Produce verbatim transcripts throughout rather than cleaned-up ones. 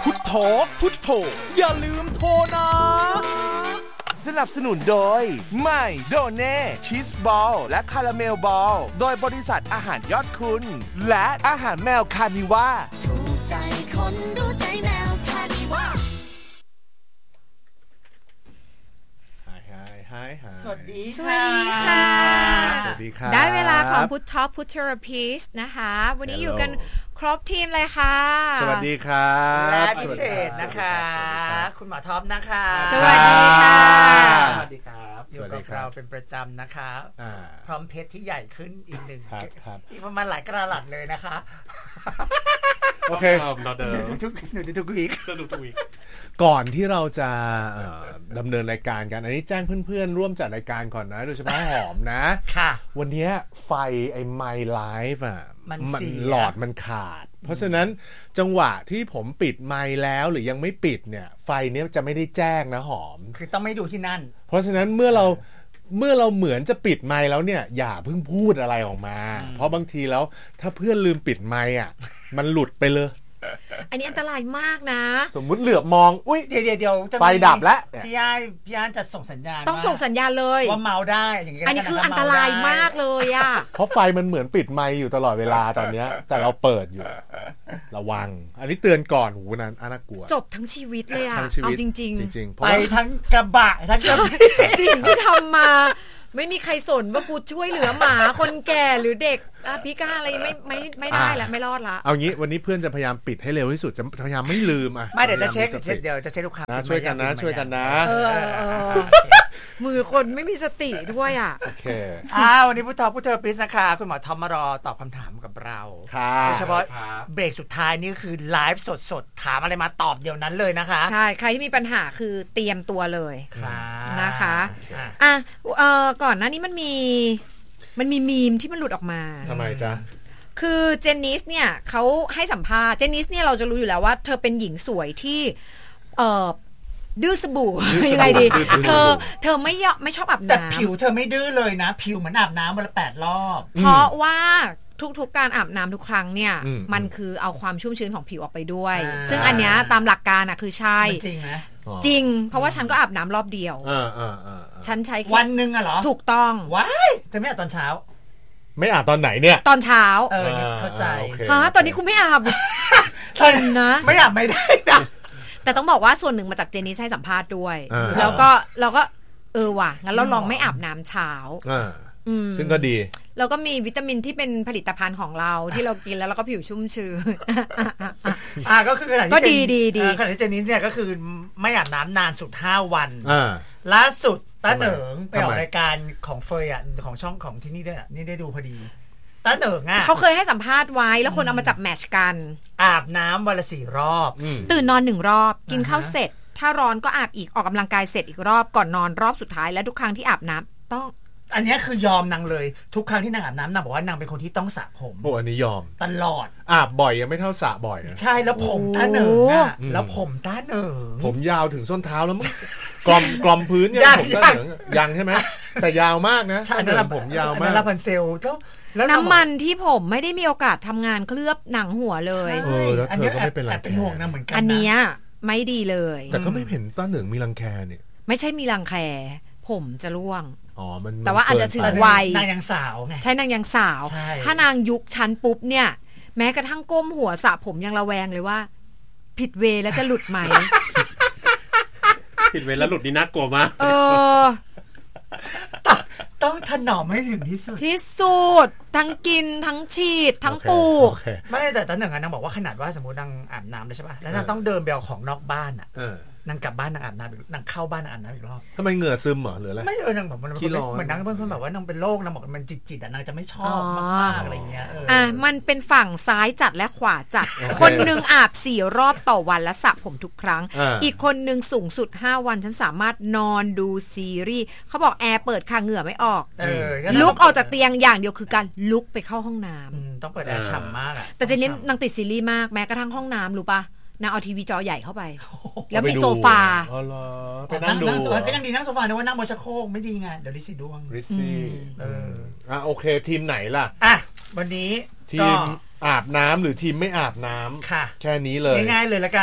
พุทโธพุทโธอย่าลืมโทรนะสนับสนุนโดยใหม่โดเน่ชีสบอลและคาราเมลบอลโดยบริษัทอาหารยอดคุณและอาหารแมวคานิว่าถูกใจคนดูใจแมวคานิว่าสวัสดีสวัสดีค่ะสวัสดีค่ะได้เวลาของพุทท็อปพุทเทอราพิสนะคะวันนี้อยู่กันครบทีมเลยค่ะสวัสดีครับและพิเศษนะคะคุณหมอท็อปนะคะสวัสดีค่ะสวัสดีครับอยู่กับเราเป็นประจำนะคะพร้อมเพชรที่ใหญ่ขึ้นอีกหนึ่งอีกประมาณหลายกระหลัดเลยนะคะโอเคหนูทุกหนูทุกวีคทุกวีคก่อนที่เราจะดำเนินรายการกันอันนี้แจ้งเพื่อนๆร่วมจัดรายการก่อนนะโดยเฉพาะหอมนะค่ะวันนี้ไฟไอ้ไมค์ไลฟ์อ่ะมันหลอดมันขาดเพราะฉะนั้นจังหวะที่ผมปิดไมค์แล้วหรือยังไม่ปิดเนี่ยไฟเนี้ยจะไม่ได้แจ้งนะหอมคือต้องไม่ดูที่นั่นเพราะฉะนั้นเมื่อเราเมื่อเราเหมือนจะปิดไมค์แล้วเนี่ยอย่าเพิ่งพูดอะไรออกมาเพราะบางทีแล้วถ้าเพื่อนลืมปิดไมค์อ่ะมันหลุดไปเลยอันนี้อันตรายมากนะสมมุติเหลือบมองอุ้ยเดี๋ยวเดี๋ยวไฟดับแล้วพี่ย่าพี่ย่าจะส่งสัญญาณต้องส่งสัญญาณเลยว่าเมาได้อย่างเงี้ยอันนี้คืออันตรายมากเลยอ่ะเพราะไฟมันเหมือนปิดไมค์อยู่ตลอดเวลาตอนเนี้ยแต่เราเปิดอยู่ระวังอันนี้เตือนก่อนหูนั้นน่ากลัวจบทั้งชีวิตเลยอ่ะเอาจริงๆจริงๆไปทั้งกระบะทั้งกระบะสิ่งที่ทำมาไม่มีใครสนว่ากูช่วยเหลือหมาคนแก่หรือเด็กพิการอะไรไม่ไม่ไม่ได้ละไม่รอดละเอางี้วันนี้เพื่อนจะพยายามปิดให้เร็วที่สุดจะพยายามไม่ลืมอ่ะไม่เดี๋ยวจะเช็คเดี๋ยวจะเช็คลูกค้าช่วยกันนะช่วยกันนะมือคนไม่มีสติด้วยอ่ะโอเคอ้าววันนี้พุทธพุทธปิสนะคะคุณหมอทอมมารอตอบคำถามกับเราโดยเฉพาะเบรกสุดท้ายนี่คือไลฟ์สดๆถามอะไรมาตอบเดี๋ยวนั้นเลยนะคะใช่ใครที่มีปัญหาคือเตรียมตัวเลยนะคะอ่ะเอ่อก่อนหน้านี้มันมีมันมีมีมที่มันหลุดออกมาทำไมจ๊ะคือเจนนิสเนี่ยเขาให้สัมภาษณ์เจนนิสเนี่ยเราจะรู้อยู่แล้วว่าเธอเป็นหญิงสวยที่เอ่อดื้อสบู่ยังไงดีเธอเธอไม่ไม่ชอบอาบน้ำแต่ผิวเธอไม่ดื้อเลยนะผิวเหมือนอาบน้ำวันละแปดรอบเพราะว่าทุกๆการอาบน้ำทุกครั้งเนี่ยมันคือเอาความชุ่มชื้นของผิวออกไปด้วยซึ่งอันเนี้ยตามหลักการอ่ะคือใช่จริงไหมจริงเพราะว่าฉันก็อาบน้ำรอบเดียวฉันใช้วันนึงอะเหรอถูกต้องว้ายเธอไม่อาบตอนเช้าไม่อาบตอนไหนเนี่ยตอนเช้าเออเข้าใจฮะตอนนี้คุณไม่อาบตอนนะไม่อาบไม่ได้นะแต่ต้องบอกว่าส่วนหนึ่งมาจากเจนนี่ให้สัมภาษณ์ด้วยแล้วก็เราก็เออว่ะงั้นเราลองไม่อาบน้ำเช้าซึ่งก็ดีแล้วก็มีวิตามินที่เป็นผลิตภัณฑ์ของเราที่เรากินแล้วเราก็ผิวชุ่มชื้นอ่าก็คือขนาดที่ก็ดีดีดีขนาดที่เจนนี่เนี่ยก็คือไม่อาบน้ำนานสุดห้าวันล่าสุดต้าเหนิงไปออกรายการของเฟยอ่ะของช่องของที่นี่ด้วยอ่ะนี่ได้ดูพอดีต้าเหนิงอ่ะเขาเคยให้สัมภาษณ์ไว้แล้วคนเอามาจับแมทช์กันอาบน้ำวันละสี่รอบตื่นนอนหนึ่งรอบกินข้าวเสร็จถ้าร้อนก็อาบอีกออกกำลังกายเสร็จอีกรอบก่อนนอนรอบสุดท้ายและทุกครั้งที่อาบน้ำต้องอันนี้คือยอมนางเลยทุกครั้งที่นางอาบน้ำนางบอกว่านางเป็นคนที่ต้องสระผมโอ้อันนี้ยอมตลอดอาบบ่อยยังไม่เท่าสระบ่อยใช่แล้วผมต้าเหนิงอ่ะแล้วผมต้าเหนิงผมยาวถึงส้นเท้าแล้วมั้งกลอมกลอมพื้นยังผมต้าเหนิงยังใช่ไหมแต่ยาวมากนะใช่นั่นแหละผมยาวมากนั่นแหละพันเซลแล้วน้ำมันที่ผมไม่ได้มีโอกาสทำงานเคลือบหนังหัวเลยเออแล้วเธอก็ไม่เป็นไรเป็นห่วงนะเหมือนกันอันนี้ไม่ดีเลยแต่ก็ไม่เห็นต้าเหนิงมีรังแคเนี่ยไม่ใช่มีรังแคผมจะร่วงอ๋อมันแต่ว่าอาจจะถึงวัยนางยังสาวไงใช่นางยังสาวถ้านางยุคชั้นปุ๊บเนี่ยแม้กระทั่งก้มหัวสระผมยังระแวงเลยว่าผิดเวแล้วจะหลุดไหมผิดเวแล้วหลุดนี่น่ากลัวมากเออต้องถนอมให้ถึงที่สุดที่สุดทั้งกินทั้งฉีดทั้งปลูกไม่แต่ตอนหนึ่งนางบอกว่าขนาดว่าสมมตินางอาบน้ำเลยใช่ป่ะแล้วนางต้องเดินไปเอาของนอกบ้านอ่ะนางกลับบ้านนางอาบน้ำนางเข้าบ้านนางอาบน้ำอีกรอบทำไมเหงื่อซึมเหรอหรืออะไรไม่เออนางแบบมันเหมือนนางเพื่อนๆแบบว่านางเป็นโรคนางบอกมันจิตๆอ่ะนางจะไม่ชอบมากๆอะไรเงี้ยอ่ะมันเป็นฝั่งซ้ายจัดและขวาจัดคนนึงอาบสี่รอบต่อวันและสระผมทุกครั้งอีกคนนึงสูงสุดห้าวันฉันสามารถนอนดูซีรีส์เขาบอกแอร์เปิดค่ะเหงื่อไม่ออกลุกออกจากเตียงอย่างเดียวคือการลุกไปเข้าห้องน้ำต้องเปิดแอร์ฉ่ำมากอ่ะแต่เจนนี่นางติดซีรีส์มากแม้กระทั่งห้องน้ำรู้ป่ะนางเอาทีวีจอใหญ่เข้าไปแล้วมีโซฟาอ๋อเหรอไปนั่งดูก็ยังดีนั่งโซฟาแต่ว่านั่งบนชักโครกไม่ดีไงเดี๋ยวริซี่ดวงริซี่เอออ่ะโอเคทีมไหนล่ะอ่ะวันนี้ทีมอาบน้ำหรือทีมไม่อาบน้ำค่ะแค่นี้เลยง่ายๆเลยละกันท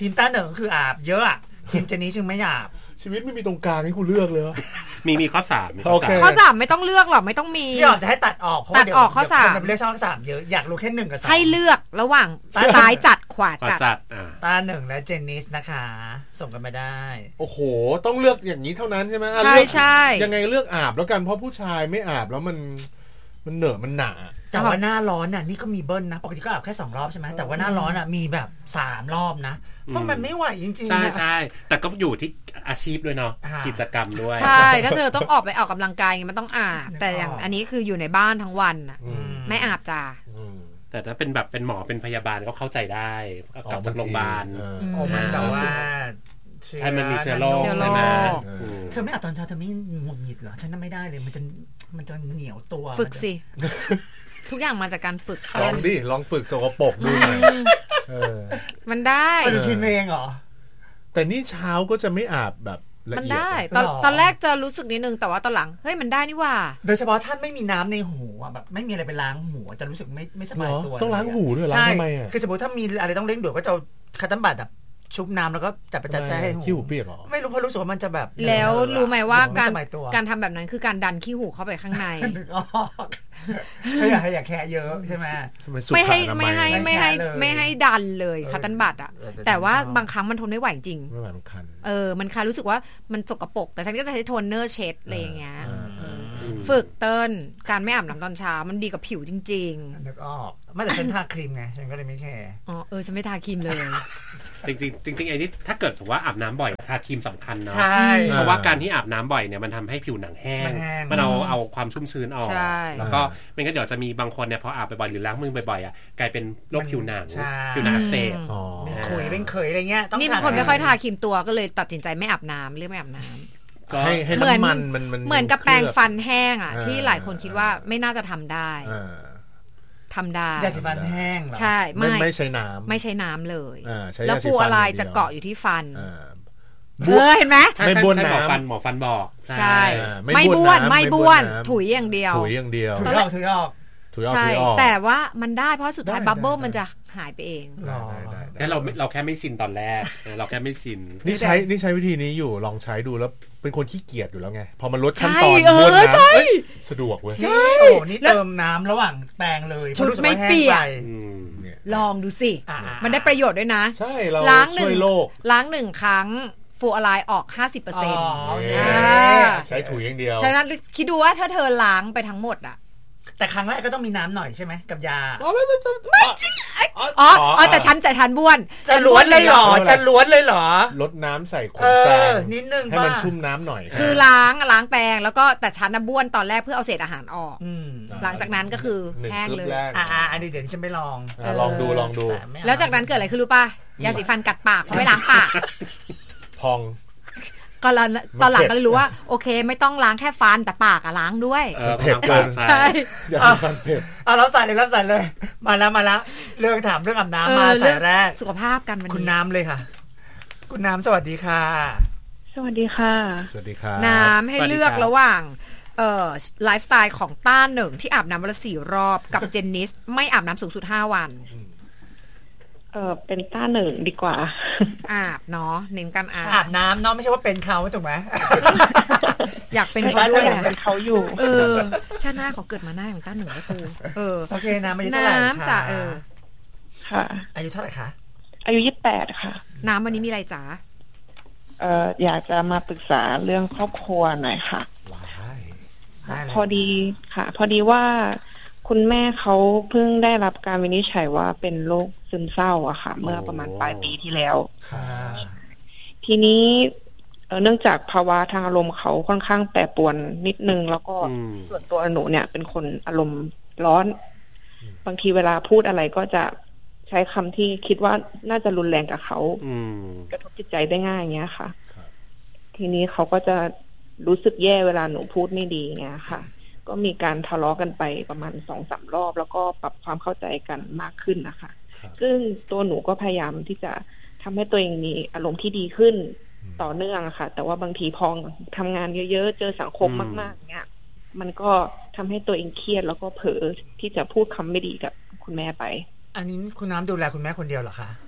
ทีมต้าเหนิงคืออาบเยอะอะทีมเจนนี่จึงไม่อาบชีวิตไม่มีตรงกลางให้กูเลือกเลยมีมีข้อสามโอเคข้อสามไม่ต้องเลือกหรอกไม่ต้องมีพี่อ๋อจะให้ตัดออกเพราะว่าเดี๋ยวข้อสามเลือกช่องสามเยอะอยากรู้แค่หนึ่งกับสามให้เลือกระหว่างซ้ายจัดขวาจัดตาหนึ่งและเจนนิสนะคะส่งกันมาได้โอ้โหต้องเลือกอย่างนี้เท่านั้นใช่ไหมใช่ใช่ยังไงเลือกอาบแล้วกันเพราะผู้ชายไม่อาบแล้วมันมันเหนอะมันหนาแต่ว่าหน้าร้อนน่ะนี่ก็มีเบิ้ลนะปกติก็อาบแค่สองรอบใช่ไหมแต่ว่าหน้าร้อนอ่ะมีแบบสามรอบนะเพราะมันไม่ไหวจริงๆใช่ใช่แต่ก็อยู่ที่อาชีพด้วยเนาะกิจกรรมด้วยใช่ถ้าเธอต้องออกไปออกกำลังกายมันต้องอาบแต่อย่างอันนี้คืออยู่ในบ้านทั้งวันอ่ะไม่อาบจ้าแต่ถ้าเป็นแบบเป็นหมอเป็นพยาบาลก็เข้าใจได้กลับจากโรงพยาบาลโอ้มันแบบว่าใช่มันมีเชื้อโรคใช่ไหมเธอไม่อาบตอนเช้าเธอไม่หงุดหงิดเหรอฉันน่าไม่ได้เลยมันจะมันจะเหนียวตัวฝึกสิทุกอย่างมาจากการฝึกลองดิลองฝึกสกปรกดูหน่อยมันได้มันจะชินเองเหรอแต่นี่เช้าก็จะไม่อาบแบบมันได้ตอนตอนแรกจะรู้สึกนิดนึงแต่ว่าตอนหลังเฮ้ยมันได้นี่ว่าโดยเฉพาะถ้าไม่มีน้ำในหูแบบไม่มีอะไรไปล้างหูจะรู้สึกไม่ไม่สบายตัวต้องล้างหูด้วยล้างทำไมอ่ะคือสมมติถ้ามีอะไรต้องเร่งด่วนก็จะคัตตันบัตแบบชุบน้ำแล้วก็จับไปจับให้ขี้หูเปียกหรอไม่รู้เพราะรู้สึกว่ามันจะแบบแล้วรู้ไหมว่าการการทำแบบนั้นคือการดันขี้หูเข้าไปข้างในถ้าอยากให้อยากแค่เยอะใช่ไหมไม่ให้ไม่ให้ไม่ให้ไม่ให้ดันเลยคัตตันบัตอ่ะแต่ว่าบางครั้งมันทนไม่ไหวจริงไม่ไหวมันคันเออมันคันรู้สึกว่ามันสกปรกแต่ฉันก็จะใช้โทนเนอร์เช็ดอะไรอย่างเงี้ยฝึกเติ้ลการไม่อาบน้ำตอนเช้ามันดีกับผิวจริงๆนึกออกไม่แต่ฉันทาครีมไงฉันก็เลยไม่แคร์อ๋อเออฉันไม่ทาครีมเลยจริงจริงจริงไอ้นี่ถ้าเกิดถือว่าอาบน้ำบ่อยทาครีมสำคัญเนาะเพราะว่าการที่อาบน้ำบ่อยเนี่ยมันทำให้ผิวหนังแห้งมันเอาเอาความชุ่มชื้นออกแล้วก็ไม่งั้นเดี๋ยวจะมีบางคนเนี่ยพออาบบ่อยๆหรือล้างมือบ่อยๆอ่ะกลายเป็นโรคผิวหนังผิวหนังอักเสบมีขุยเป็นเขยอะไรเงี้ยนี่บางคนไม่ค่อยทาครีมตัวก็เลยตัดสินใจไม่อาบน้ำเลือกไม่อาบน้ำให้ให้น้ำมันมันมันเหมือนกับแปรงฟันแห้งอ่ะที่หลายคนคิดว่าไม่น่าจะทำได้ทำได้ยาสีฟันแห้งเหรอใช่ไม่ไม่ใช้น้ำไม่ใช้น้ำเลยแล้วฟูอะไรจะเกาะอยู่ที่ฟันเออเห็นไหมไม่บ้วนน้ำหมอฟันหมอฟันบอกใช่ไม่บ้วนไม่บ้วนถุยอย่างเดียวถุยอย่างเดียวถุยออกถุยออกถุยออกใช่แต่ว่ามันได้เพราะสุดท้ายบับเบิ้ลมันจะหายไปเองแค่เราเราแค่ไม่ชินตอนแรกเราแค่ไม่ชินนี่ใช้นี่ใช้วิธีนี้อยู่ลองใช้ดูแล้วเป็นคนขี้เกียจอยู่แล้วไงพอมันลดขั้นตอนบ้วนน้ำสะดวกเว้ยใช่โอ้นี่เติมน้ำระหว่างแปรงเลยชุดไม่เปียกลองดูสิมันได้ประโยชน์ด้วยนะใช่เราล้างหนึ่งล้างหนึ่งครั้งฟูอะไรออก ห้าสิบเปอร์เซ็นต์ใช้ถุยอย่างเดียวฉะนั้นคิดดูว่าถ้าเธอล้างไปทั้งหมดอ่ะแต่ครั้งแรกก็ต้องมีน้ำหน่อยใช่ไหมกับยาอ๋อไม่ไม่ไม่จริงอ๋อแต่ฉันจะทานบ้วนจะล้วนเลยเหรอจะล้วนเลยเหรอลดน้ำใส่ขนแปรงนิดนึงให้มันชุ่มน้ำหน่อยคือล้างล้างแปรงแล้วก็แต่ฉันบ้วนตอนแรกเพื่อเอาเศษอาหารออกหลังจากนั้นก็คือแห้งเลยอ่าอันนี้เดี๋ยวฉันไม่ลองลองดูลองดูแล้วจากนั้นเกิดอะไรขึ้นรู้ป่ะยาสีฟันกัดปากเพราะไม่ล้างปากพองก็ตอนหลังก็เลยรู้ว่าโอเคไม่ต้องล้างแค่ฟันแต่ปากอะล้างด้วยเผ็ดเกินใช่อย่าฟันเผ็ดเอารับสายเลยรับสายเลยมาแล้วมาแล้วเรื่องถามเรื่องอาบน้ำมาสายแรกสุขภาพกันวันนี้คุณน้ำเลยค่ะคุณน้ำสวัสดีค่ะสวัสดีค่ะสวัสดีค่ะน้ำให้เลือกระหว่างเอ่อไลฟ์สไตล์ของต้าหนึ่งที่อาบน้ำวันละสี่รอบกับเจนนิสไม่อาบน้ำสูงสุดห้าวันเออเป็นต้าหนึ่งดีกว่าอาบเนาะเน้นการอาบอาบน้ำเนาะไม่ใช่ว่าเป็นเขาถูกไหมอยากเป็นเขาด้วยเป็นเขาอยู่เออชาติหน้าเขาเกิดมาหน้าอย่างต้าหนึ่งก็คือเออโอเคน้ำอายุเท่าไหร่น้ำจ้ะเออค่ะอายุเท่าไหร่คะอายุยี่สิบแปดค่ะน้ำวันนี้มีอะไรจ๋าเอออยากจะมาปรึกษาเรื่องครอบครัวหน่อยค่ะพอดีค่ะพอดีว่าคุณแม่เขาเพิ่งได้รับการวินิจฉัยว่าเป็นโรคซึมเศร้าอะค่ะเมื่อประมาณปลายปีที่แล้วทีนี้เนื่องจากภาวะทางอารมณ์เขาค่อนข้างแปรปรวนนิดนึงแล้วก็ส่วนตัวหนูเนี่ยเป็นคนอารมณ์ร้อนบางทีเวลาพูดอะไรก็จะใช้คำที่คิดว่าน่าจะรุนแรงกับเขากระทบจิตใจได้ง่ายอย่างเงี้ยค่ะทีนี้เขาก็จะรู้สึกแย่เวลาหนูพูดไม่ดีเงี้ยค่ะก็มีการทะเลาะกันไปประมาณสองสามรอบแล้วก็ปรับความเข้าใจกันมากขึ้นนะคะซึ่งตัวหนูก็พยายามที่จะทำให้ตัวเองมีอารมณ์ที่ดีขึ้นต่อเนื่องค่ะแต่ว่าบางทีพอทำงานเยอะๆเจอสังคมมากๆเงี้ยมันก็ทำให้ตัวเองเครียดแล้วก็เผลอที่จะพูดคำไม่ดีกับคุณแม่ไปอันนี้คุณน้ำดูแลคุณแม่คนเดียวเหรอคะ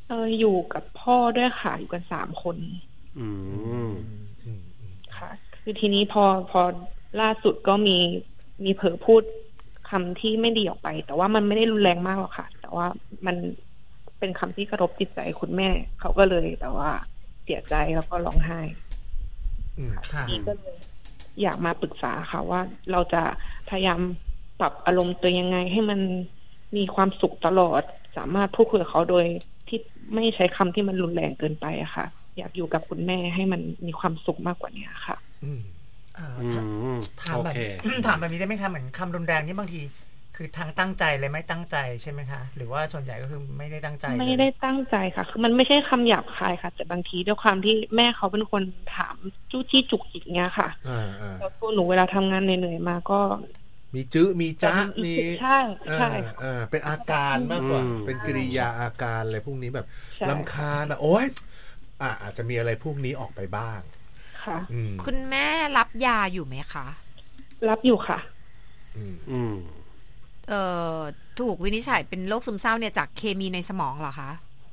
เอออยู่กับพ่อด้วยค่ะอยู่กันสามคนอืมค่ะคือทีนี้พอพอล่าสุดก็มีมีเผลอพูดคำที่ไม่ดีออกไปแต่ว่ามันไม่ได้รุนแรงมากหรอกค่ะแต่ว่ามันเป็นคำที่กระทบจิตใจคุณแม่เขาก็เลยแต่ว่าเสียใจแล้วก็ร้องไห้พี่ก็เลยอยากมาปรึกษาค่ะว่าเราจะพยายามปรับอารมณ์ตัวยังไงให้มันมีความสุขตลอดสามารถพูดคุยกับเขาโดยที่ไม่ใช้คำที่มันรุนแรงเกินไปอะค่ะอยากอยู่กับคุณแม่ให้มันมีความสุขมากกว่านี้ค่ะถามแบบถามแบบนี้ได้ไหมคะเหมือนคำรุนแรงนี่บางทีคือทางตั้งใจเลยไม่ตั้งใจใช่ไหมคะหรือว่าส่วนใหญ่ก็คือไม่ได้ตั้งใจไม่ได้ตั้งใจค่ะคือมันไม่ใช่คำหยาบคายค่ะแต่บางทีด้วยความที่แม่เขาเป็นคนถามจู้จี้จุกจิกเงี้ยค่ะแล้วตัวหนูเวลาทำงานเหนื่อยๆมาก็มีจื้อมีจ้ามีใช่ใช่เป็นอาการมากกว่าเป็นกิริยาอาการอะไรพวกนี้แบบรำคาญแบบโอ๊ยอ่ะอาจจะมีอะไรพวกนี้ออกไปบ้างค่ะคุณแม่รับยาอยู่ไหมคะรับอยู่ค่ะอืมเอ่อถูกวินิจฉัยเป็นโรคซึมเศร้าเนี่ยจากเคมีในสมองเหรอคะ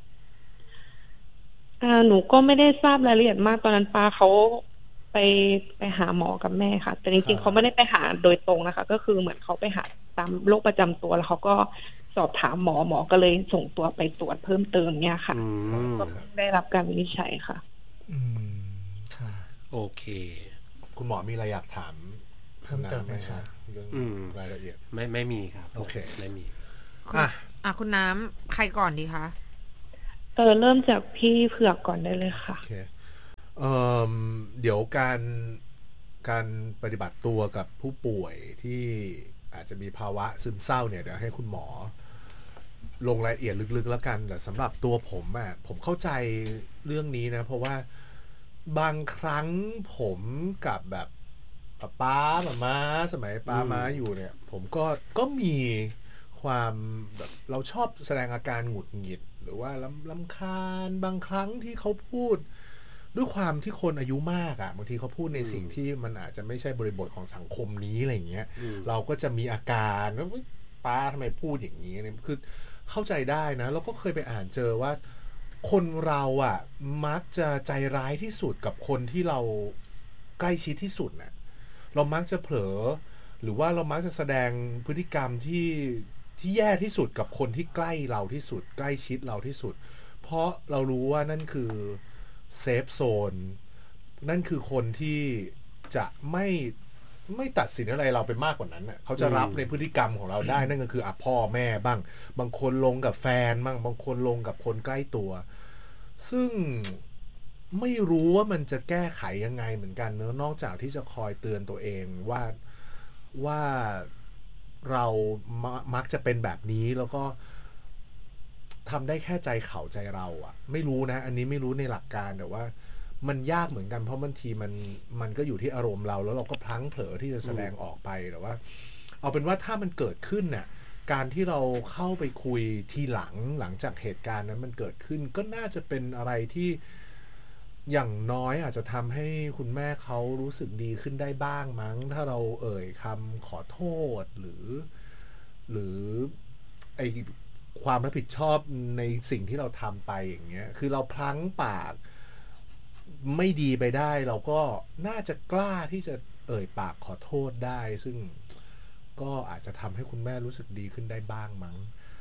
อ่าหนูก็ไม่ได้ทราบรายละเอียดมากตอนนั้นป้าเขาไปไปหาหมอกับแม่ค่ะแต่จริงๆเขาไม่ได้ไปหาโดยตรงนะคะก็คือเหมือนเขาไปหาตามโรคประจำตัวแล้วเขาก็สอบถามหมอหมอก็เลยส่งตัวไปตรวจเพิ่มเติมเนี่ยค่ะก็ได้รับการวินิจฉัยค่ะอืมค่ะโอเคคุณหมอมีอะไรอยากถามเพิ่มเติมไหมคะเรื่องรายละเอียดไม่ไม่มีครับโอเคไม่มีอ่ะอ่ะคุณน้ำใครก่อนดีคะเออเริ่มจากพี่เผือกก่อนได้เลยค่ะโอเคเอ่อเดี๋ยวการการปฏิบัติตัวกับผู้ป่วยที่อาจจะมีภาวะซึมเศร้าเนี่ยเดี๋ยวให้คุณหมอลงรายละเอียดลึกๆแล้วกันแต่สำหรับตัวผมอ่ะผมเข้าใจเรื่องนี้นะเพราะว่าบางครั้งผมกับแบบป้ามาม้าสมัยป้าม้าอยู่เนี่ยผมก็ก็มีความแบบเราชอบแสดงอาการหงุดหงิดหรือว่าลำลำคาญบางครั้งที่เขาพูดด้วยความที่คนอายุมากอ่ะบางทีเขาพูดในสิ่งที่มันอาจจะไม่ใช่บริบทของสังคมนี้อะไรอย่างเงี้ยเราก็จะมีอาการว่าป้าทำไมพูดอย่างนี้เนี่ยคือเข้าใจได้นะแล้วก็เคยไปอ่านเจอว่าคนเราอ่ะมักจะใจร้ายที่สุดกับคนที่เราใกล้ชิดที่สุดน่ะเรามักจะเผลอหรือว่าเรามักจะแสดงพฤติกรรมที่ที่แย่ที่สุดกับคนที่ใกล้เราที่สุดใกล้ชิดเราที่สุดเพราะเรารู้ว่านั่นคือเซฟโซนนั่นคือคนที่จะไม่ไม่ตัดสินอะไรเราไปมากกว่านั้นน่ะเขาจะรับในพฤติกรรมของเราได้นั่นก็คืออ่ะพ่อแม่บ้างบางคนลงกับแฟนบ้างบางคนลงกับคนใกล้ตัวซึ่งไม่รู้ว่ามันจะแก้ไขยังไงเหมือนกันเนอะนอกจากที่จะคอยเตือนตัวเองว่าว่าเรามักจะเป็นแบบนี้แล้วก็ทำได้แค่ใจเขาใจเราอะไม่รู้นะอันนี้ไม่รู้ในหลักการแต่ว่ามันยากเหมือนกันเพราะบางทีมันมันก็อยู่ที่อารมณ์เราแล้วเราก็พลั้งเผลอที่จะแสดงออกไปแต่ว่าเอาเป็นว่าถ้ามันเกิดขึ้นน่ะการที่เราเข้าไปคุยทีหลังหลังจากเหตุการณ์นั้นมันเกิดขึ้นก็น่าจะเป็นอะไรที่อย่างน้อยอาจจะทำให้คุณแม่เขารู้สึกดีขึ้นได้บ้างมั้งถ้าเราเอ่ยคำขอโทษหรือหรือไอความรับผิดชอบในสิ่งที่เราทำไปอย่างเงี้ยคือเราพลั้งปากไม่ดีไปได้เราก็น่าจะกล้าที่จะเอ่ยปากขอโทษได้ซึ่งก็อาจจะทำให้คุณแม่รู้สึกดีขึ้นได้บ้างมั้ง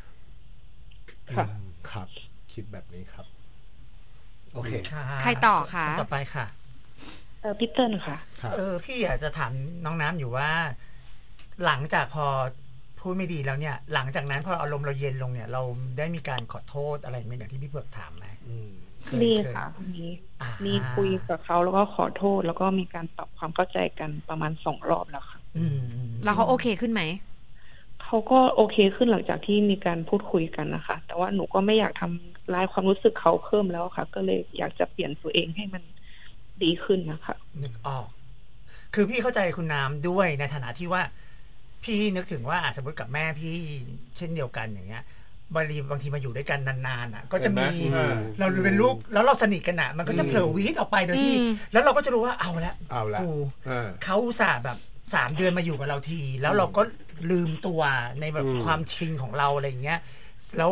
ครับคิดแบบนี้ครับโอเคใครต่อคะต่อไปค่ะเออพี่เติ้ลค่ะเออพี่อยากจะถามน้องน้ำอยู่ว่าหลังจากพอพูดไม่ดีแล้วเนี่ยหลังจากนั้นพออารมณ์เราเย็นลงเนี่ยเราได้มีการขอโทษอะไรไหมอย่างที่พี่เผือกถามไหมมีค่ะมีมีคุยกับเขาแล้วก็ขอโทษแล้วก็มีการปรับความเข้าใจกันประมาณสองรอบแล้วค่ะแล้วเขาโอเคขึ้นไหมเขาก็โอเคขึ้นหลังจากที่มีการพูดคุยกันนะคะแต่ว่าหนูก็ไม่อยากทำร้ายความรู้สึกเขาเพิ่มแล้วค่ะก็เลยอยากจะเปลี่ยนตัวเองให้มันดีขึ้นนะคะนึกออกคือพี่เข้าใจคุณน้ำด้วยในฐานะที่ว่าพี่นึกถึงว่าอาจสมมติกับแม่พี่เช่นเดียวกันอย่างเงี้ยบางทีบางทีมาอยู่ด้วยกันนานๆอ่ะก็จะมีเราเป็นลูกแล้วเราสนิทกันอ่ะมันก็จะเผลอวีดออกไปโดยที่แล้วเราก็จะรู้ว่าเอาละเอาละเขาอุตส่าห์แบบสามเดือนมาอยู่กับเราทีแล้วเราก็ลืมตัวในแบบความชินของเราอะไรอย่างเงี้ยแล้วข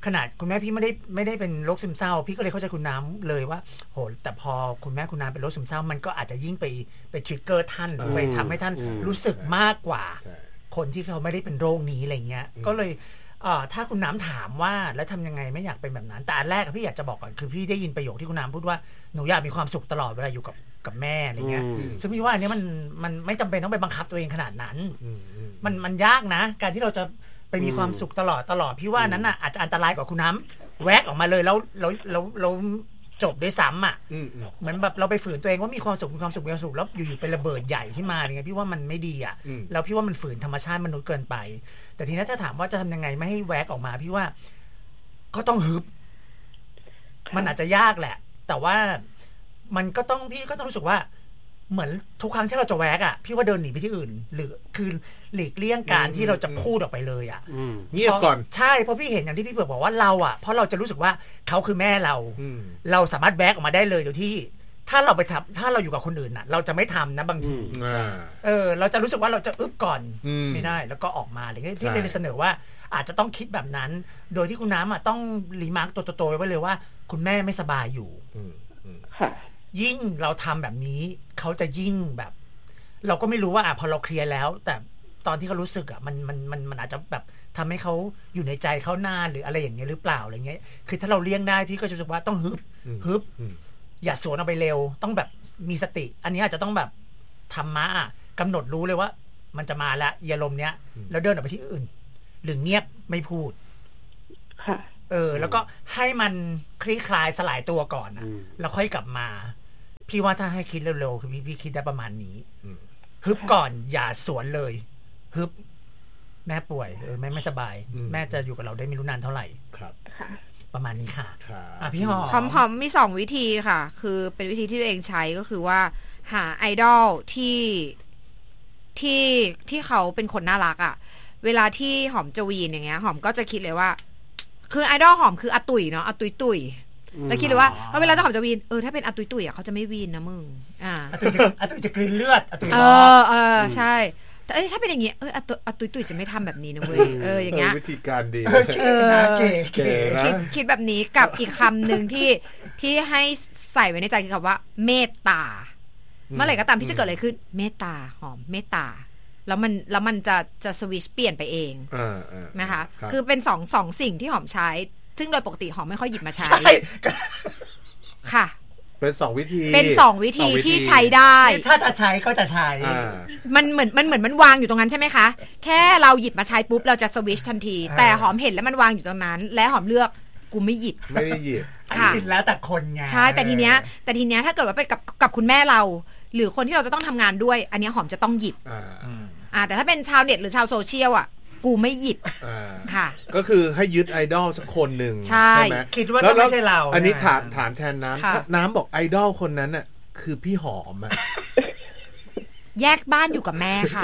ขนาดคุณแม่พี่ไม่ได้ไม่ได้เป็นโรคซึมเศร้าพี่ก็เลยเข้าใจคุณน้ำเลยว่าโหแต่พอคุณแม่คุณน้ำเป็นโรคซึมเศร้ามันก็อาจจะยิ่งไปไปทริกเกอร์ท่านหรือไปทำให้ท่านรู้สึกมากกว่าคนที่เขาไม่ได้เป็นโรคนี้อะไรเงี้ยก็เลยถ้าคุณน้ำถามว่าแล้วทำยังไงไม่อยากเป็นแบบนั้นแต่อันแรกพี่อยากจะบอกก่อนคือพี่ได้ยินประโยคที่คุณน้ำพูดว่าหนูอยากมีความสุขตลอดเวลาอยู่กับกับแม่อะไรเงี้ยซึ่งพี่ว่าอันนี้มันมันไม่จำเป็นต้องไปบังคับตัวเองขนาดนั้นมันมันยากนะการที่เราจะไปมีความสุขตลอดตลอดพี่ว่านั้นน่ะอาจจะอันตรายกว่าคุณน้ำแวกออกมาเลยแล้วแล้วแล้วแล้วจบด้วยซ้ำอ่ะเหมือนแบบเราไปฝืนตัวเองว่ามีความสุขมีความสุขมีความสุขแล้วอยู่ๆเป็นระเบิดใหญ่ขึ้นมาอย่างเงี้ยพี่ว่ามันไม่ดีอ่ะแล้วพี่ว่ามันฝืนธรรมชาติมนุษย์เกินไปแต่ทีนี้ถ้าถามว่าจะทำยังไงไม่ให้แวกออกมาพี่ว่าก็ต้องฮึบมันอาจจะยากแหละแต่ว่ามันก็ต้องพี่ก็ต้องรู้สึกว่าเหมือนทุกครั้งที่เราจะแวกอ่ะพี่ว่าเดินหนีไปที่อื่นหรือคือหลีกเลี่ยงการที่เราจะพูดออกไปเลยอ่ะเงียบก่อนใช่เพราะพี่เห็นอย่างที่พี่เบิร์ดบอกว่าเราอ่ะเพราะเราจะรู้สึกว่าเขาคือแม่เราเราสามารถแวกออกมาได้เลยโดยที่ถ้าเราไปทำถ้าเราอยู่กับคนอื่นน่ะเราจะไม่ทำนะบางทีเออเราจะรู้สึกว่าเราจะอึบก่อนไม่ได้แล้วก็ออกมาอะไรเงี้ยที่เลยเสนอว่าอาจจะต้องคิดแบบนั้นโดยที่คุณน้ำอ่ะต้องรีมาร์กตัวโตๆไว้เลยว่าคุณแม่ไม่สบายอยู่ยิ่งเราทำแบบนี้เขาจะยิ่งแบบ เราก็ไม่รู้ว่าอ่ะพอเราเคลียร์แล้วแต่ตอนที่เขารู้สึกอ่ะมันมันมันมันอาจจะแบบทำให้เขาอยู่ในใจเขานานหรืออะไรอย่างเงี้ยหรือเปล่าอะไรเงี้ยคือถ้าเราเลี่ยงได้พี่ก็จะรู้สึกว่าต้องฮึบฮึบอย่าสวนออกไปเร็วต้องแบบมีสติอันนี้อาจจะต้องแบบธรรมะกำหนดรู้เลยว่ามันจะมาแล้วอารมณ์เนี้ยแล้วเดินออกไปที่อื่นหรือเงียบไม่พูดเออแล้วก็ให้มันคลี่คลายสลายตัวก่อนนะแล้วค่อยกลับมาพี่ว่าถ้าให้คิดเร็วๆคือพี่พี่คิดได้ประมาณนี้ฮึบก่อนอย่าสวนเลยฮึบแม่ป่วยเออแม่ไม่สบายแม่จะอยู่กับเราได้ไม่รู้นานเท่าไหร่ครับประมาณนี้ค่ะอ่ะพี่หอมหอมมีสองวิธีค่ะคือเป็นวิธีที่ตัวเองใช้ก็คือว่าหาไอดอลที่ที่ที่เขาเป็นคนน่ารักอ่ะเวลาที่หอมจะวีนอย่างเงี้ยหอมก็จะคิดเลยว่าคือไอดอลหอมคืออาตุ๋ยเนาะอาตุ๋ยตุ๋ยแล้วคิดเลยว่าเวลาจะหอมจะวีนเออถ้าเป็นอาตุ๋ยตุ๋ยอ่ะเขาจะไม่วีนนะมึงอ่าอาตุ๋ยจะอาตุ๋ยจะกลืนเลือดอาตุ๋ยเออเออใช่แต่ถ้าเป็นอย่างเงี้ยเอออาตุ๋ยอาตุ๋ยตุ๋ยจะไม่ทำแบบนี้นะเว้ยเอออย่างเงี้ยวิธีการดีเออเก๋เก๋คิดคิดแบบนี้กับอีกคำหนึ่งที่ที่ให้ใส่ไว้ในใจคือคำว่าเมตตาเมื่อไหร่ก็ตามที่จะเกิดอะไรขึ้นเมตตาหอมเมตตาแล้วมันแล้วมันจะจะสวิชเปลี่ยนไปเองนะคะคือเป็นสองสองสิ่งที่หอมใช้ซึ่งโดยปกติหอมไม่ค่อยหยิบมาใช้ค่ะเป็นสองวิธีเป็นสองวิธีที่ใช้ได้ถ้าจะใช้ก็จะใช้มันเหมือนมันเหมือนมันวางอยู่ตรงนั้นใช่ไหมคะแค่เราหยิบมาใช้ปุ๊บเราจะสวิชทันทีแต่หอมเห็นแล้วมันวางอยู่ตรงนั้นและหอมเลือกกูไม่หยิบไม่ได้หยิบค่ะแล้วแต่คนไงใช่แต่ทีเนี้ยแต่ทีเนี้ยถ้าเกิดว่าเป็นกับกับคุณแม่เราหรือคนที่เราจะต้องทำงานด้วยอันนี้หอมจะต้องหยิบอ่าแต่ถ้าเป็นชาวเน็ตหรือชาวโซเชียลอ่ะกูไม่หยิบค่ะก็คือให้ยึดไอดอลสักคนหนึ่งใช่ไหมคิดว่าไม่ใช่เราอันนี้ถามถามแทนน้ำน้ำบอกไอดอลคนนั้นน่ะคือพี่หอมอ่ะแยกบ้านอยู่กับแม่ค่ะ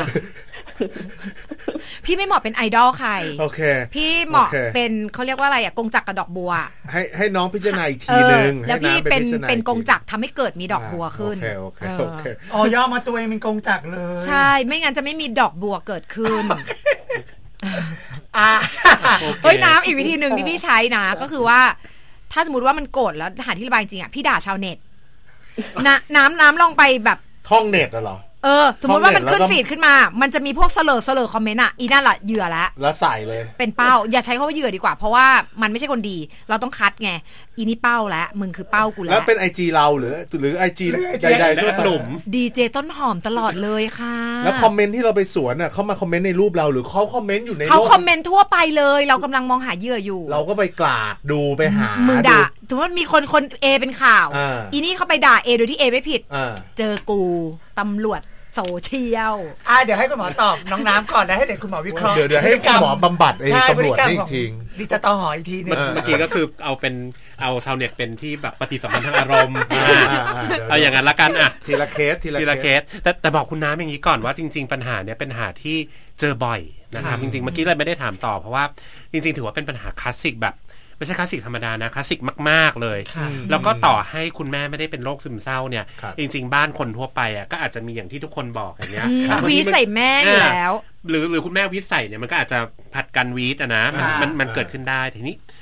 พี่ไม่เหมาะเป็นไอดอลใครโอเคพี่เหมาะเป็นเขาเรียกว่าอะไรอ่ะกงจักรกับดอกบัวให้ให้น้องพิจารณาอีกทีนึงแล้วพี่เป็นเป็นกงจักรทำให้เกิดมีดอกบัวขึ้นโอเคโอเคโอเคอ๋อย่อมาตัวเองเป็นกงจักรเลยใช่ไม่งั้นจะไม่มีดอกบัวเกิดขึ้นอ่าเฮ้ยน้ำอีกวิธีหนึ่งที่พี่ใช้นะก็คือว่าถ้าสมมติว่ามันโกรธแล้วหาที่ระบายจริงอ่ะพี่ด่าชาวเน็ตนะน้ำน้ำลองไปแบบท่องเน็ตเหรอเออสมมติว่ามันขึ้นฟีดขึ้นมามันจะมีพวกเสลอเสลอคอมเมนต์อ่ะอีนั่นแหละเหยื่อแล้วแล้วใส่เลยเป็นเป้าอย่าใช้คำว่าเหยื่อดีกว่าเพราะว่ามันไม่ใช่คนดีเราต้องคัดไงอีนี่เป้าแล้วมึงคือเป้ากูแล้วแล้วเป็น ไอ จี เราหรือหรือ ไอ จี ใดๆทั่วกลุ่มดีเจต้นหอมตลอดเลยค่ะแล้วคอมเมนต์ที่เราไปสวนอ่ะเขามาคอมเมนต์ในรูปเราหรือเขาคอมเมนต์อยู่ในเขาคอมเมนต์ทั่วไปเลยเรากำลังมองหาเหยื่ออยู่เราก็ไปกราดดูไปหามึงด่าสมมติมีคนคน A เป็นข่าวอีนี่เขาไปด่า A โดยที่ A ไม่ผิดเจอกูตำรวจโซเชียลอ่ะเดี๋ยวให้คุณหมอตอบน้องน้ำก่อนนะให้เด็กคุณหมอวิเคราะห์เดี๋ยวเดี๋ยวให้คุณหมอบำบัดไอ้ตำรวจนี่ทิ้งดิจิตอลหอยทีนึงเมื่อกี้ก็คือเอาเป็นเอาชาวเน็ตเป็นที่แบบปฏิสัมพันธ์ทางอารมณ์เอาอย่างนั้นละกันอ่ะทีละเคสทีละเคสแต่แต่บอกคุณน้ำอย่างนี้ก่อนว่าจริงๆปัญหาเนี้ยเป็นปัญหาที่เจอบ่อยนะครับจริงๆเมื่อกี้เลยไม่ได้ถามต่อเพราะว่าจริงๆถือว่าเป็นปัญหาคลาสสิกแบบไม่ใช่คลาสสิกธรรมดานะคลาสสิกมากๆเลยแล้วก็ต่อให้คุณแม่ไม่ได้เป็นโรคซึมเศร้าเนี่ยจริงๆบ้านคนทั่วไปอ่ะก็อาจจะมีอย่างที่ทุกคนบอกอย่างเงี้ยวีใส่แม่อยู่แล้วหรือหรือคุณแม่วีใส่เนี่ยมันก็อาจจะผัดกันวีดอ่ะนะมันมันมันเกิดขึ้นได้ทีนี้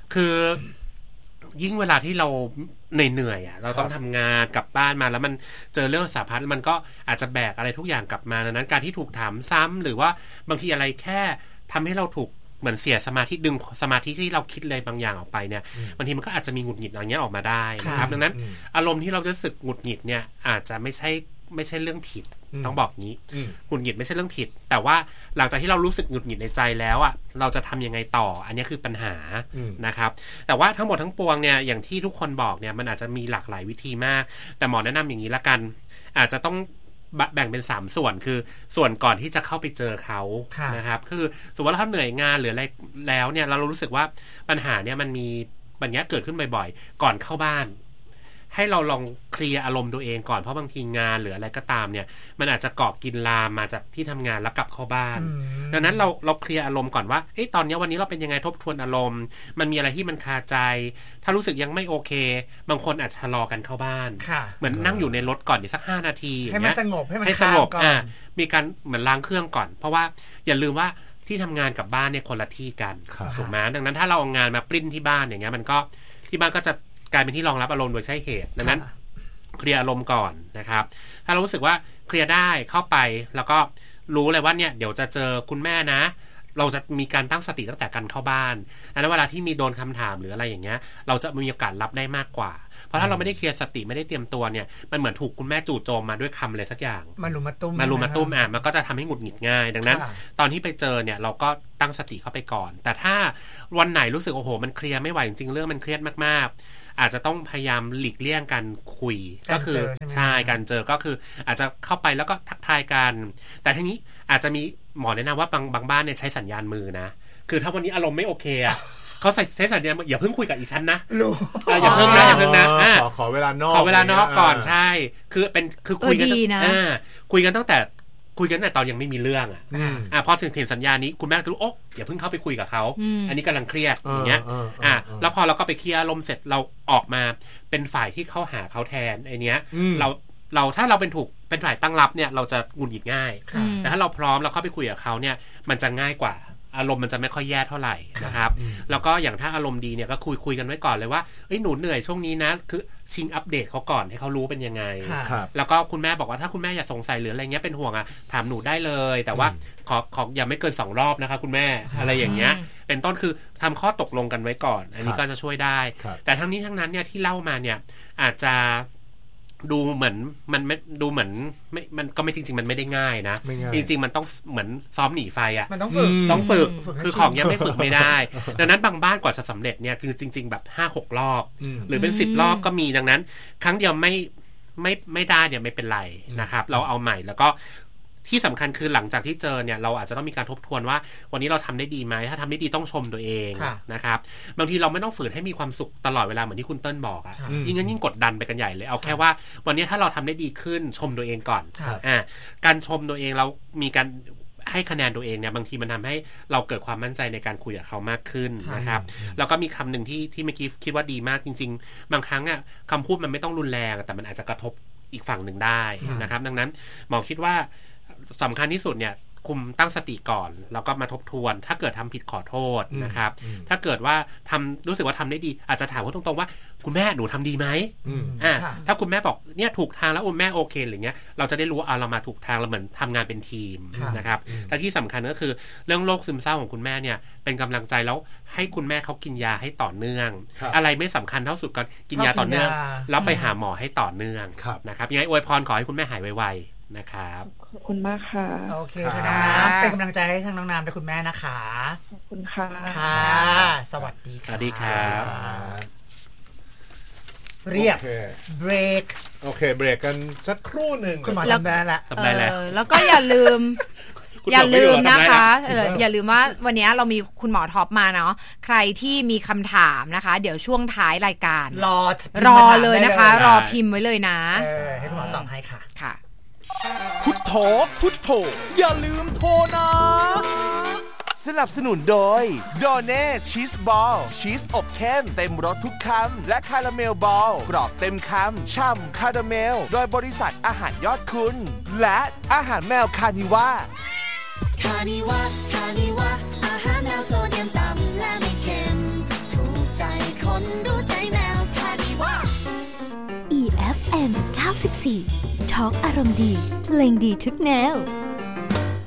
คือยิ่งเวลาที่เราเหนื่อยๆอ่ะเราต้องทำงานกลับบ้านมาแล้วมันเจอเรื่องสารพัดมันก็อาจจะแบกอะไรทุกอย่างกลับมาดังนั้นการที่ถูกถามซ้ำหรือว่าบางทีอะไรแค่ทำให้เราถูกเหมือนเสียสมาธิดึงสมาธิที่เราคิดเลยบางอย่างออกไปเนี่ยบางทีมันก็อาจจะมีหงุดหงิดอะไรเงี้ยออกมาได้นะครับดังนั้นอารมณ์ที่เราจะรู้สึกหงุดหงิดเนี่ยอาจจะไม่ใช่ไม่ใช่เรื่องผิดต้องบอกงี้หงุดหงิดไม่ใช่เรื่องผิดแต่ว่าหลังจากที่เรารู้สึกหงุดหงิดในใจแล้วอ่ะเราจะทำยังไงต่ออันนี้คือปัญหานะครับแต่ว่าทั้งหมดทั้งปวงเนี่ยอย่างที่ทุกคนบอกเนี่ยมันอาจจะมีหลากหลายวิธีมากแต่หมอแนะนำอย่างนี้ละกันอาจจะต้องแบ่งเป็นสามส่วนคือส่วนก่อนที่จะเข้าไปเจอเขานะครับคือสมมติว่าถ้าเหนื่อยงานหรืออะไรแล้วเนี่ยเรารู้สึกว่าปัญหาเนี่ยมันมีปัญหาเกิดขึ้นบ่อยๆก่อนเข้าบ้านให้เราลองเคลียร์อารมณ์ตัวเองก่อนเพราะบางทีงานหรืออะไรก็ตามเนี่ยมันอาจจะเกาะกินลามมาจากที่ทำงานแล้วกลับเข้าบ้านดังนั้นเราเราเคลียร์อารมณ์ก่อนว่าเอ้ยตอนนี้วันนี้เราเป็นยังไงทบทวนอารมณ์มันมีอะไรที่มันคาใจถ้ารู้สึกยังไม่โอเคบางคนอาจจะรอกันเข้าบ้านเหมือนนั่งอยู่ในรถก่อนอีกสักห้านาทีให้มันสงบให้มันสงบอ่ามีการเหมือนล้างเครื่องก่อนเพราะว่าอย่าลืมว่าที่ทำงานกับบ้านเนี่ยคนละที่กันถูกไหมดังนั้นถ้าเราเอางานมาปริ้นที่บ้านอย่างเงี้ยมันก็ที่บ้านก็จะกลายเป็นที่รองรับอารมณ์โดยใช่เหตุดังนั้นเคลียร์อารมณ์ก่อนนะครับถ้าเรารู้สึกว่าเคลียร์ได้เข้าไปแล้วก็รู้เลยว่าเนี่ยเดี๋ยวจะเจอคุณแม่นะเราจะมีการตั้งสติตั้งแต่การเข้าบ้านแล้วเวลาที่มีโดนคำถามหรืออะไรอย่างเงี้ยเราจะมีโอกาสรับได้มากกว่าเพราะถ้าเราไม่ได้เคลียร์สติไม่ได้เตรียมตัวเนี่ยมันเหมือนถูกคุณแม่จู่โจมมาด้วยคำอะไรสักอย่างมาลุมมาตุ้มมาลุมมาตุ้มอ่ะมันก็จะทำให้หงุดหงิดง่ายดังนั้นตอนที่ไปเจอเนี่ยเราก็ตั้งสติเข้าไปก่อนแต่ถ้าวันไหนรู้สึกโอ้โหมันเคลียร์ไม่ไหวจริงๆเรื่องมันเครียดมากๆอาจจะต้องพยายามหลีกเลี่ยงการคุยก็คือใช่การเจอก็คืออาจจะเข้าไปแล้วก็ทักทายกันแต่ทีนี้อาจจะมีหมอแนะนำว่าบางบางบ้านเนี่ยใช้สัญญาณมือนะคือถ้าวันนี้อารมณ์ไม่โอเคอ่ะเขาใส่ใช้สัญญาณอย่าเพิ่งคุยกับอีฉันนะอย่าเพิ่งนะอย่าเพิ่งนะขอขอเวลานอกขอเวลานอกก่อนใช่คือเป็นคือคุยกันอ่าคุยกันตั้งแต่คุยกันแต่ตอนยังไม่มีเรื่องอ่ะอ่าพอถึงเห็นสัญญาณนี้คุณแม่จะรู้โอ๊ะอย่าเพิ่งเข้าไปคุยกับเขาอันนี้กำลังเครียดอย่างเงี้ยอ่าแล้วพอเราก็ไปเคลียร์อารมณ์เสร็จเราออกมาเป็นฝ่ายที่เข้าหาเขาแทนไอเนี้ยเราเราถ้าเราเป็นถูกเป็นฝ่ายตั้งรับเนี่ยเราจะหงุดหงิดง่ายแต่ถ้าเราพร้อมเราเข้าไปคุยกับเขาเนี่ยมันจะง่ายกว่าอารมณ์มันจะไม่ค่อยแย่เท่าไหร่นะครับแล้วก็อย่างถ้าอารมณ์ดีเนี่ยก็คุยคุยกันไว้ก่อนเลยว่าเอ้ยหนูเหนื่อยช่วงนี้นะคือชิงอัปเดตเขาก่อนให้เขารู้เป็นยังไงแล้วก็คุณแม่บอกว่าถ้าคุณแม่อยากสงสัยหรืออะไรเงี้ยเป็นห่วงอ่ะถามหนูได้เลยแต่ว่าขอขออย่าไม่เกินสองรอบนะคะคุณแม่อะไรอย่างเงี้ยเป็นต้นคือทำข้อตกลงกันไว้ก่อนอันนี้ก็จะช่วยได้แต่ทั้งนี้ทั้งนั้นเนี่ยที่เล่ามาเนี่ยอาจจะดูเหมือนมันไม่ดูเหมือนไม่มันก็ไม่จริงๆมันไม่ได้ง่ายนะจริงๆมันต้องเหมือนซ้อมหนีไฟอ่ะมันต้องฝึกต้องฝึกคือของยังไม่ฝึกไม่ได้ดังนั้นบางบ้านกว่าจะสำเร็จเนี่ยคือจริงๆแบบ ห้าหก รอบหรือเป็นสิบรอบก็มีดังนั้นครั้งเดียวไม่ไม่ไม่ได้เนี่ยไม่เป็นไรนะครับเราเอาใหม่แล้วก็ที่สำคัญคือหลังจากที่เจอเนี่ยเราอาจจะต้องมีการทบทวนว่าวันนี้เราทำได้ดีไหมถ้าทำได้ดีต้องชมตัวเองนะครับบางทีเราไม่ต้องฝืนให้มีความสุขตลอดเวลาเหมือนที่คุณเติ้ลบอกอ่ะยิ่งงั้นยิ่งกดดันไปกันใหญ่เลยเอาแค่ว่าวันนี้ถ้าเราทำได้ดีขึ้นชมตัวเองก่อนอ่าการชมตัวเองเรามีการให้คะแนนตัวเองเนี่ยบางทีมันทำให้เราเกิดความมั่นใจในการคุยกับเขามากขึ้นนะครับแล้วก็มีคำหนึ่งที่ที่เมื่อกี้คิดว่าดีมากจริงๆบางครั้งอ่ะคำพูดมันไม่ต้องรุนแรงแต่มันอาจจะกระทบอีกฝั่งหนึ่งได้นะครับดังนั้นหมอคิดว่าสำคัญที่สุดเนี่ยคุมตั้งสติก่อนแล้วก็มาทบทวนถ้าเกิดทำผิดขอโทษนะครับถ้าเกิดว่าทำรู้สึกว่าทำได้ดีอาจจะถามเขาตรงๆว่าคุณแม่หนูทำดีไหมอ่าถ้าคุณแม่บอกเนี่ยถูกทางแล้วคุณแม่โอเคหรือเงี้ยเราจะได้รู้ว่าเรามาถูกทางเราเหมือนทำงานเป็นทีมนะครับและที่สำคัญก็คือเรื่องโรคซึมเศร้าของคุณแม่เนี่ยเป็นกำลังใจแล้วให้คุณแม่เขากินยาให้ต่อเนื่องอะไรไม่สำคัญเท่าสุดก็กินยาต่อเนื่องแล้วไปหาหมอให้ต่อเนื่องนะครับยังไงอวยพรขอให้คุณแม่หายไวๆนะครับขอบคุณมากค่ะโอเคค่ะเป็นกำลังใจให้ทั้งน้องน้ำและคุณแม่นะคะขอบคุณค่ะค่ะสวัสดีค่ะสวัสดีครับเรียบเบรกโอเคเบรกกันสักครู่หนึ่งคุณหมอทำได้ละทำได้แล้วแล้วก็อย่าลืมอย่าลืมนะคะเอออย่าลืมว่าวันนี้เรามีคุณหมอท็อปมาเนาะใครที่มีคำถามนะคะเดี๋ยวช่วงท้ายรายการรอรอเลยนะคะรอพิมพ์ไว้เลยนะเออให้คุณหมอตอบให้ค่ะค่ะพุทโธพุทโธอย่าลืมโทรนะสนับสนุนโดยโดเน่ชีสบอลชีสอบเข้มเต็มรสทุกคำและคาราเมลบอลกรอบเต็มคำช่ำคาราเมลโดยบริษัทอาหารยอดคุณและอาหารแมวคานิว่าคานิว่าคานิว่าอาหารแมวโซเดียมต่ำและไม่เค็มถูกใจสิบสี่ ทอล์กอารมณ์ดีเพลงดีทุกแนว